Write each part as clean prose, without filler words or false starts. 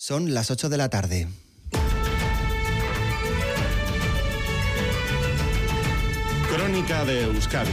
Son las 8 de la tarde. Crónica de Euskadi.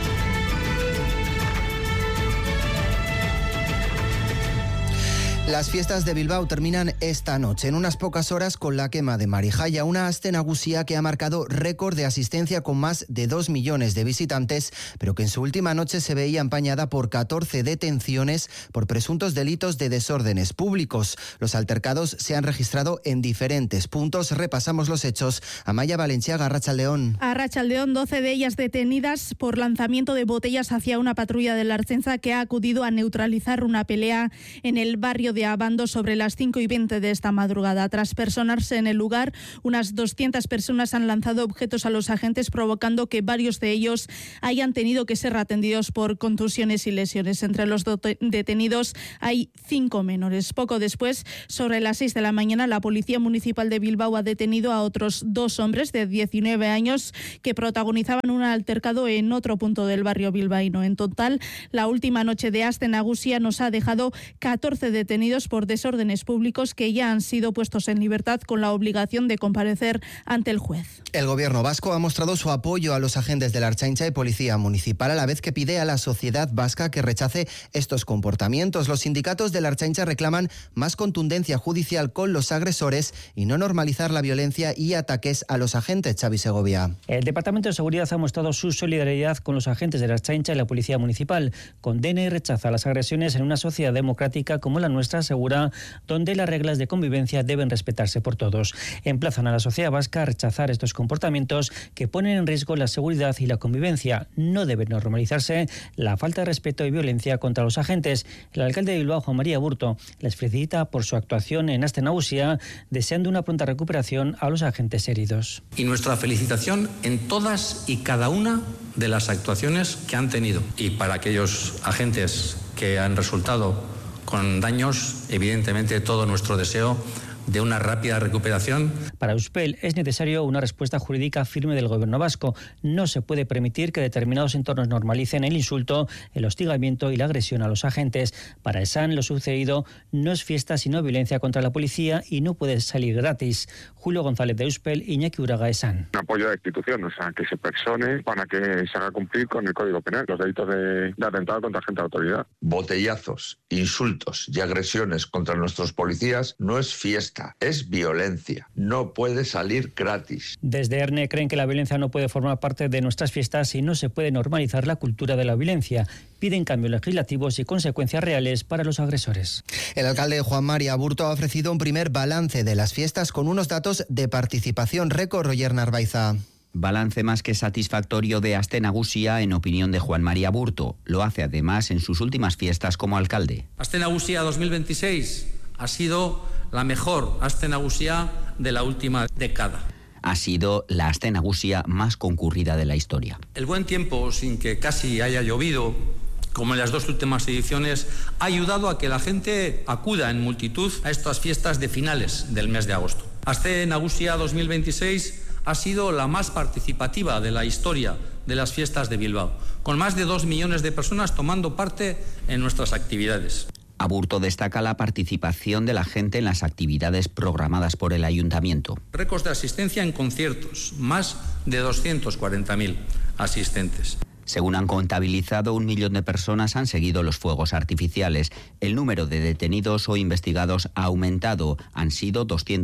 Las fiestas de Bilbao terminan esta noche, en unas pocas horas, con la quema de Marijaia, una aste nagusia que ha marcado récord de asistencia con más de 2 millones de visitantes, pero que en su última noche se veía empañada por 14 detenciones por presuntos delitos de desórdenes públicos. Los altercados se han registrado en diferentes puntos. Repasamos los hechos. Amaya Valenciaga, Arratsaldeón. Arratsaldeón, 12 de ellas detenidas por lanzamiento de botellas hacia una patrulla de la Ertzaintza que ha acudido a neutralizar una pelea en el barrio de Abando sobre las 5:20 de esta madrugada. Tras personarse en el lugar, unas 200 personas han lanzado objetos a los agentes, provocando que varios de ellos hayan tenido que ser atendidos por contusiones y lesiones. Entre los detenidos hay 5 menores. Poco después, sobre las 6 de la mañana, la Policía Municipal de Bilbao ha detenido a otros 2 hombres de 19 años que protagonizaban un altercado en otro punto del barrio bilbaíno. En total, la última noche de aste nagusia nos ha dejado 14 detenidos por desórdenes públicos que ya han sido puestos en libertad con la obligación de comparecer ante el juez. El gobierno vasco ha mostrado su apoyo a los agentes de la Ertzaintza y Policía Municipal, a la vez que pide a la sociedad vasca que rechace estos comportamientos. Los sindicatos de la Ertzaintza reclaman más contundencia judicial con los agresores y no normalizar la violencia y ataques a los agentes. Xavi Segovia. El Departamento de Seguridad ha mostrado su solidaridad con los agentes de la Ertzaintza y la Policía Municipal. Condena y rechaza las agresiones en una sociedad democrática como la nuestra, asegura, donde las reglas de convivencia deben respetarse por todos. Emplazan a la sociedad vasca a rechazar estos comportamientos que ponen en riesgo la seguridad y la convivencia. No debe normalizarse la falta de respeto y violencia contra los agentes. El alcalde de Bilbao, Juan María Aburto, les felicita por su actuación en aste nagusia, deseando una pronta recuperación a los agentes heridos. Y nuestra felicitación en todas y cada una de las actuaciones que han tenido. Y para aquellos agentes que han resultado con daños, evidentemente todo nuestro deseo de una rápida recuperación. Para Euspel es necesario una respuesta jurídica firme del gobierno vasco. No se puede permitir que determinados entornos normalicen el insulto, el hostigamiento y la agresión a los agentes. Para Esan, lo sucedido no es fiesta sino violencia contra la policía y no puede salir gratis. Julio González de Euspel, Iñaki Uraga, Esan. Un apoyo a la institución, o sea, que se persone para que se haga cumplir con el Código Penal los delitos de atentado contra agente de autoridad. Botellazos, insultos y agresiones contra nuestros policías no es fiesta. Es violencia, no puede salir gratis. Desde ERNE creen que la violencia no puede formar parte de nuestras fiestas y no se puede normalizar la cultura de la violencia. Piden cambios legislativos y consecuencias reales para los agresores. El alcalde Juan María Aburto ha ofrecido un primer balance de las fiestas con unos datos de participación récord. Roger Narvaiza. Balance más que satisfactorio de aste nagusia, en opinión de Juan María Aburto. Lo hace además en sus últimas fiestas como alcalde. Aste nagusia 2026 ha sido la mejor aste nagusia de la última década. Ha sido la aste nagusia más concurrida de la historia. El buen tiempo, sin que casi haya llovido, como en las 2 últimas ediciones, ha ayudado a que la gente acuda en multitud a estas fiestas de finales del mes de agosto. Aste nagusia 2026 ha sido la más participativa de la historia de las fiestas de Bilbao, con más de 2 millones de personas tomando parte en nuestras actividades. Aburto destaca la participación de la gente en las actividades programadas por el ayuntamiento. Récords de asistencia en conciertos, más de 240.000 asistentes. Según han contabilizado, 1 millón de personas han seguido los fuegos artificiales. El número de detenidos o investigados ha aumentado. Han sido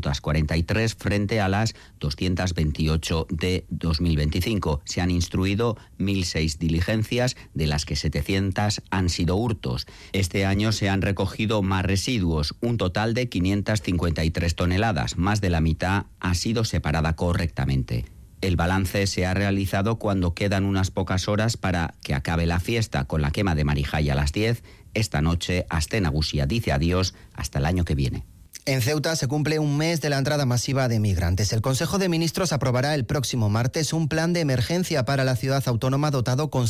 243 frente a las 228 de 2025. Se han instruido 1.006 diligencias, de las que 700 han sido hurtos. Este año se han recogido más residuos, un total de 553 toneladas. Más de la mitad ha sido separada correctamente. El balance se ha realizado cuando quedan unas pocas horas para que acabe la fiesta con la quema de Marijaia a las 10. Esta noche, aste nagusia dice adiós hasta el año que viene. En Ceuta se cumple un mes de la entrada masiva de migrantes. El Consejo de Ministros aprobará el próximo martes un plan de emergencia para la ciudad autónoma dotado con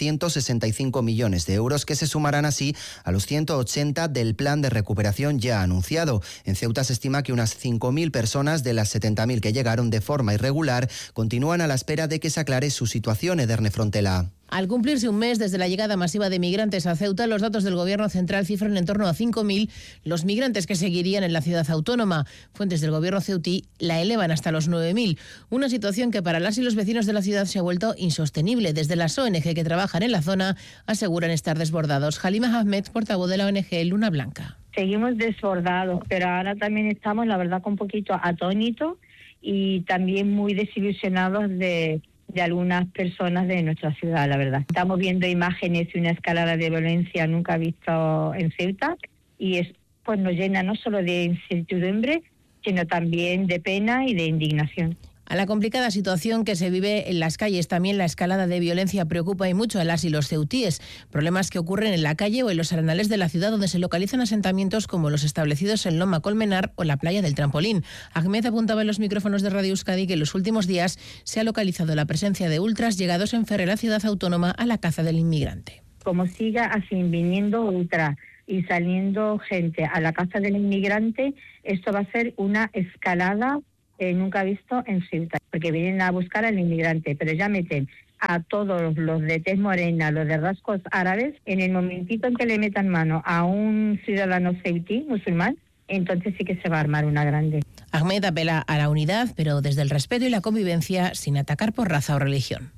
665 millones de euros que se sumarán así a los 180 del plan de recuperación ya anunciado. En Ceuta se estima que unas 5.000 personas de las 70.000 que llegaron de forma irregular continúan a la espera de que se aclare su situación. Ederne Frontela. Al cumplirse un mes desde la llegada masiva de migrantes a Ceuta, los datos del Gobierno central cifran en torno a 5.000 los migrantes que seguirían en la ciudad autónoma. Fuentes del Gobierno ceutí la elevan hasta los 9.000. Una situación que para las y los vecinos de la ciudad se ha vuelto insostenible. Desde las ONG que trabajan en la zona aseguran estar desbordados. Halima Ahmed, portavoz de la ONG Luna Blanca. Seguimos desbordados, pero ahora también estamos, la verdad, con un poquito atónitos y también muy desilusionados de algunas personas de nuestra ciudad, la verdad. Estamos viendo imágenes y una escalada de violencia nunca visto en Ceuta y pues nos llena no solo de incertidumbre, sino también de pena y de indignación. A la complicada situación que se vive en las calles, también la escalada de violencia preocupa y mucho a las y los ceutíes. Problemas que ocurren en la calle o en los arenales de la ciudad, donde se localizan asentamientos como los establecidos en Loma Colmenar o la playa del Trampolín. Ahmed apuntaba en los micrófonos de Radio Euskadi que en los últimos días se ha localizado la presencia de ultras llegados en ferry a la ciudad autónoma a la caza del inmigrante. Como siga así viniendo ultras y saliendo gente a la caza del inmigrante, esto va a ser una escalada nunca visto en Ceuta, porque vienen a buscar al inmigrante, pero ya meten a todos los de tez morena, los de rasgos árabes, en el momentito en que le metan mano a un ciudadano ceutí, musulmán, entonces sí que se va a armar una grande. Ahmed apela a la unidad, pero desde el respeto y la convivencia, sin atacar por raza o religión.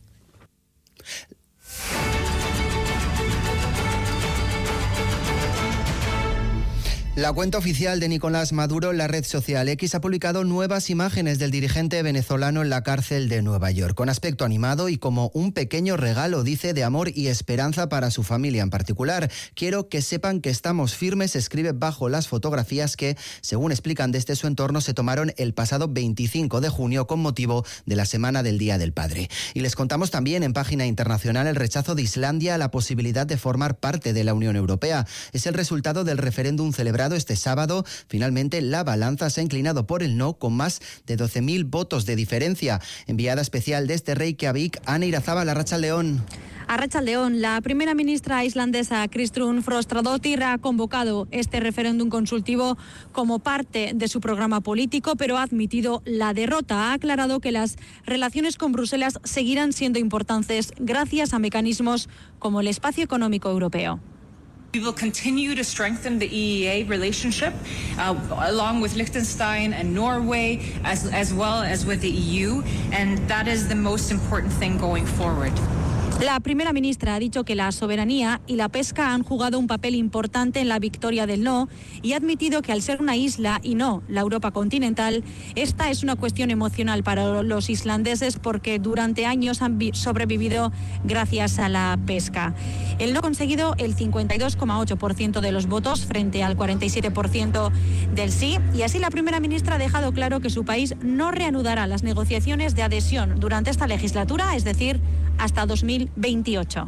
La cuenta oficial de Nicolás Maduro en la red social X ha publicado nuevas imágenes del dirigente venezolano en la cárcel de Nueva York, con aspecto animado y como un pequeño regalo, dice, de amor y esperanza para su familia en particular. Quiero que sepan que estamos firmes, escribe bajo las fotografías que, según explican desde su entorno, se tomaron el pasado 25 de junio con motivo de la Semana del Día del Padre. Y les contamos también en página internacional el rechazo de Islandia a la posibilidad de formar parte de la Unión Europea. Es el resultado del referéndum celebrado este sábado. Finalmente, la balanza se ha inclinado por el no, con más de 12.000 votos de diferencia. Enviada especial desde Reykjavik, Ana Irazábal, Arratsaldeón. Arratsaldeón, la primera ministra islandesa Kristrún Frostradóttir ha convocado este referéndum consultivo como parte de su programa político, pero ha admitido la derrota. Ha aclarado que las relaciones con Bruselas seguirán siendo importantes gracias a mecanismos como el Espacio Económico Europeo. We will continue to strengthen the EEA relationship along with Liechtenstein and Norway as well as with the EU, and that is the most important thing going forward. La primera ministra ha dicho que la soberanía y la pesca han jugado un papel importante en la victoria del no y ha admitido que al ser una isla y no la Europa continental, esta es una cuestión emocional para los islandeses porque durante años han sobrevivido gracias a la pesca. El no ha conseguido el 52,8% de los votos frente al 47% del sí, y así la primera ministra ha dejado claro que su país no reanudará las negociaciones de adhesión durante esta legislatura, es decir, hasta 2028.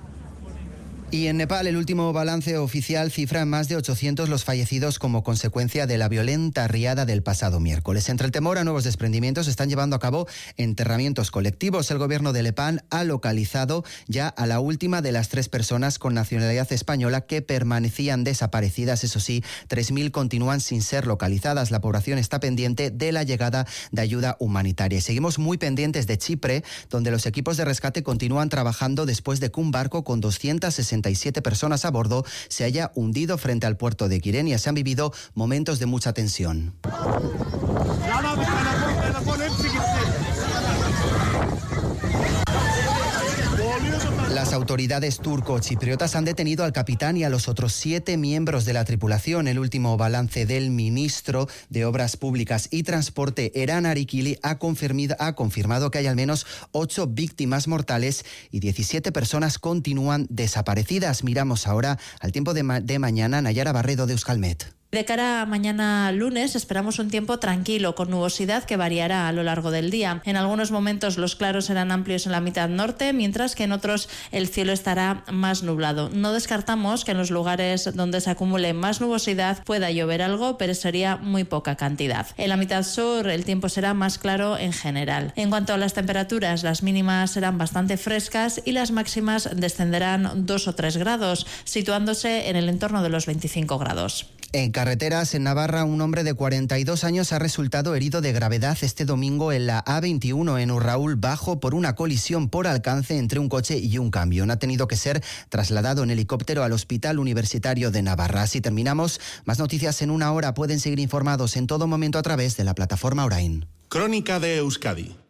Y en Nepal, el último balance oficial cifra en más de 800 los fallecidos como consecuencia de la violenta riada del pasado miércoles. Entre el temor a nuevos desprendimientos, se están llevando a cabo enterramientos colectivos. El gobierno de Nepal ha localizado ya a la última de las 3 personas con nacionalidad española que permanecían desaparecidas. Eso sí, 3.000 continúan sin ser localizadas. La población está pendiente de la llegada de ayuda humanitaria. Y seguimos muy pendientes de Chipre, donde los equipos de rescate continúan trabajando después de que un barco con 267 personas a bordo se haya hundido frente al puerto de Kyrenia. Se han vivido momentos de mucha tensión. Las autoridades turco-chipriotas han detenido al capitán y a los otros 7 miembros de la tripulación. El último balance del ministro de Obras Públicas y Transporte, Eren Arikili, ha confirmado que hay al menos 8 víctimas mortales y 17 personas continúan desaparecidas. Miramos ahora al tiempo de mañana. Nayara Barredo, de Euskalmet. De cara a mañana lunes esperamos un tiempo tranquilo, con nubosidad que variará a lo largo del día. En algunos momentos los claros serán amplios en la mitad norte, mientras que en otros el cielo estará más nublado. No descartamos que en los lugares donde se acumule más nubosidad pueda llover algo, pero sería muy poca cantidad. En la mitad sur el tiempo será más claro en general. En cuanto a las temperaturas, las mínimas serán bastante frescas y las máximas descenderán 2 o 3 grados, situándose en el entorno de los 25 grados. En carreteras, en Navarra, un hombre de 42 años ha resultado herido de gravedad este domingo en la A21 en Urraúl Bajo por una colisión por alcance entre un coche y un camión. Ha tenido que ser trasladado en helicóptero al Hospital Universitario de Navarra. Así terminamos. Más noticias en una hora. Pueden seguir informados en todo momento a través de la plataforma Orain. Crónica de Euskadi.